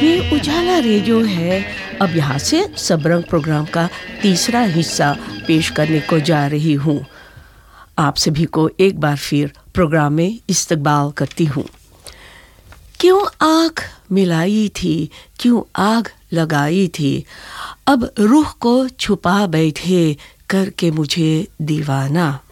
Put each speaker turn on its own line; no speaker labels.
ये उजाला रेडियो है। अब यहाँ से सबरंग प्रोग्राम का तीसरा हिस्सा पेश करने को जा रही हूँ। आप सभी को एक बार फिर प्रोग्राम में इस्तकबाल करती हूँ। क्यों आँख मिलाई थी, क्यों आग लगाई थी, अब रूह को छुपा बैठे करके मुझे दीवाना।